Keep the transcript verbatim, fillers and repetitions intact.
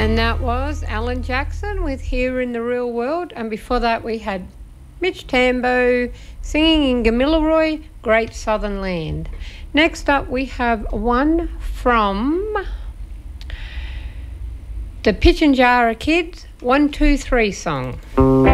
And that was Alan Jackson with Here in the Real World. And before that we had Mitch Tambo singing in Gamilaroi, Great Southern Land. Next up we have one from the Pitjantjatjara Kids, One Two Three song.